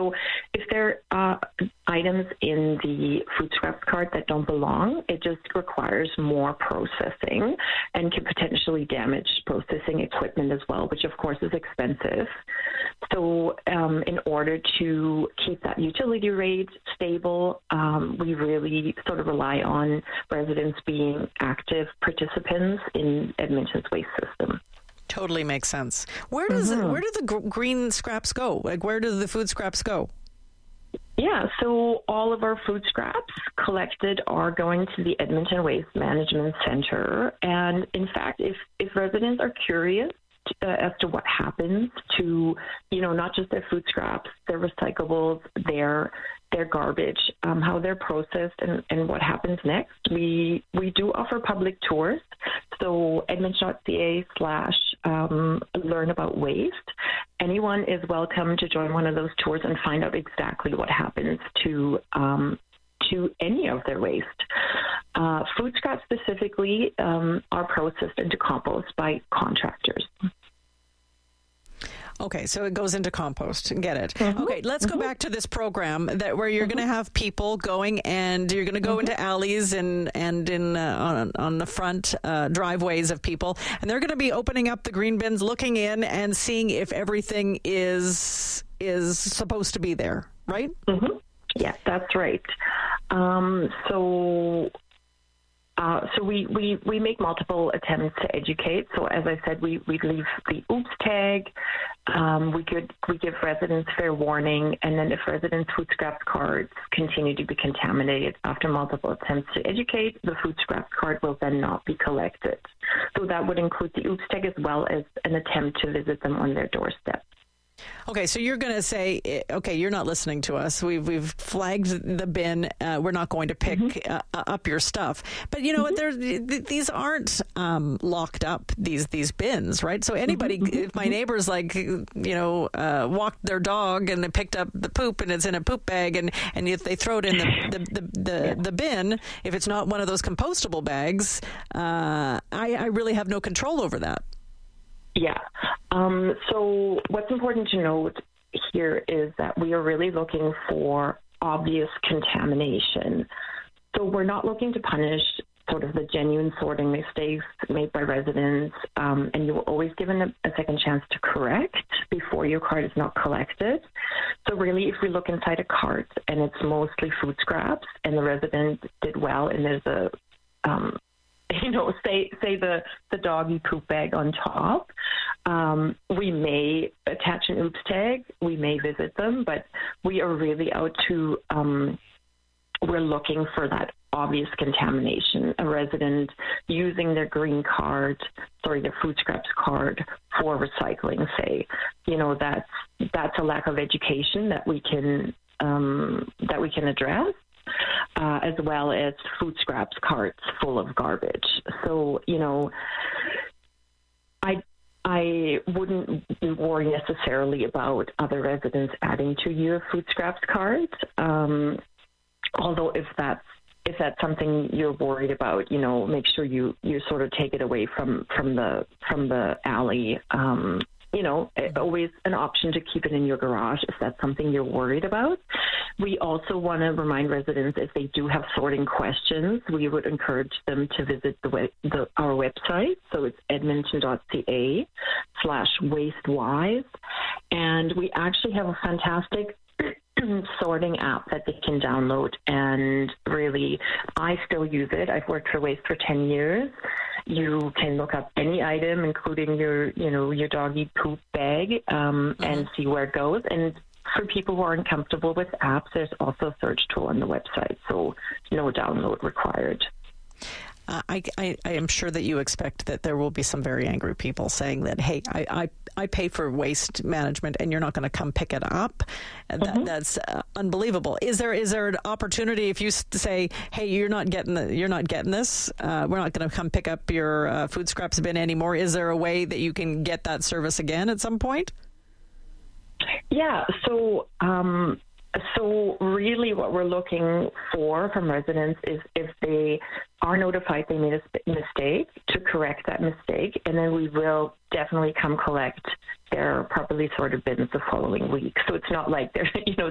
So if there are items in the food scraps cart that don't belong, it just requires more processing and can potentially damage processing equipment as well, which of course is expensive. So in order to keep that utility rate stable, we really sort of rely on residents being active participants in Edmonton's waste system. Totally makes sense. Where do the green scraps go? Like, where do the food scraps go? Yeah, so all of our food scraps collected are going to the Edmonton Waste Management Center. And in fact, if residents are curious as to what happens to, not just their food scraps, their recyclables, their garbage, how they're processed and what happens next, we do offer public tours. So edmonton.ca/learn about waste. Anyone is welcome to join one of those tours and find out exactly what happens to any of their waste. Food scraps specifically are processed into compost by contractors. Okay, so it goes into compost. Get it. Mm-hmm. Okay, let's go back to this program where you're going to have people going, and you're going to go into alleys and in on the front driveways of people, and they're going to be opening up the green bins, looking in, and seeing if everything is supposed to be there, right? Mm-hmm. Yeah, that's right. So we make multiple attempts to educate. So as I said, we leave the oops tag. We give residents fair warning, and then if residents' food scraps cards continue to be contaminated after multiple attempts to educate, the food scraps card will then not be collected. So that would include the oops tag as well as an attempt to visit them on their doorstep. Okay, so you're going to say, okay, you're not listening to us. We've flagged the bin. We're not going to pick up your stuff. But you know what? These aren't locked up. These bins, right? So anybody, if my neighbors walked their dog and they picked up the poop and it's in a poop bag and if they throw it in the bin, if it's not one of those compostable bags, I really have no control over that. Yeah. So what's important to note here is that we are really looking for obvious contamination. So we're not looking to punish sort of the genuine sorting mistakes made by residents, and you were always given a second chance to correct before your cart is not collected. So really, if we look inside a cart and it's mostly food scraps and the resident did well and there's a say the doggy poop bag on top, we may attach an oops tag, we may visit them, but we are really out to, we're looking for that obvious contamination. A resident using their their food scraps card for recycling, say, that's a lack of education that we can address. As well as food scraps carts full of garbage. So, I wouldn't worry necessarily about other residents adding to your food scraps cards. Although if that's something you're worried about, make sure you sort of take it away from the alley. Always an option to keep it in your garage if that's something you're worried about. We also want to remind residents if they do have sorting questions, we would encourage them to visit our website. So it's edmonton.ca/wastewise. And we actually have a fantastic sorting app that they can download, and really, I still use it. I've worked for Waste for 10 years. You can look up any item, including your doggy poop bag, and see where it goes. And for people who aren't comfortable with apps, there's also a search tool on the website, so no download required. I am sure that you expect that there will be some very angry people saying that, hey, I pay for waste management and you're not going to come pick it up. That's unbelievable. Is there an opportunity if you say, hey, you're not getting this, we're not going to come pick up your food scraps bin anymore? Is there a way that you can get that service again at some point? Yeah. So really what we're looking for from residents is if they are notified they made a mistake, to correct that mistake, and then we will definitely come collect their properly sorted bins the following week. So it's not like they're,